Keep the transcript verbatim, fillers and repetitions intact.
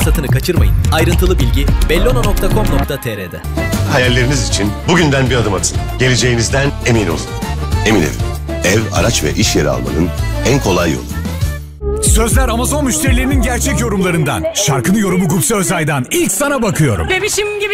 Satını kaçırmayın. Ayrıntılı bilgi bellona nokta com nokta tr'de. Hayalleriniz için bugünden bir adım atın. Geleceğinizden emin olun. Emin Ev. Ev, araç ve iş yeri almanın en kolay yolu. Sözler Amazon müşterilerinin gerçek yorumlarından. Şarkının yorumu Gupse Özay'dan. İlk sana bakıyorum. Bebişim gibi